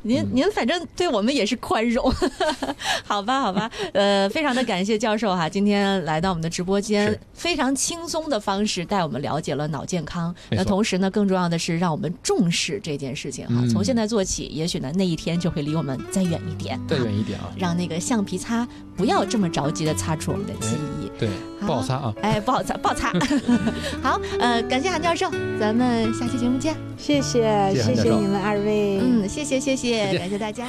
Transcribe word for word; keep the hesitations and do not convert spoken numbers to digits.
您您反正对我们也是宽容，好吧好吧，呃，非常的感谢教授哈，今天来到我们的直播间，非常轻松的方式带我们了解了脑健康。那同时呢，更重要的是让我们重视这件事情哈，嗯、从现在做起，也许呢那一天就会离我们再远一点， 再远一点啊， 让那个橡皮擦不要这么着急的擦出我们的记忆。 对，不好擦啊， 哎，不好擦，不好擦。好，呃，感谢韩教授，咱们下期节目见。 谢谢，谢谢你们二位， 嗯，谢谢谢谢，感谢大家。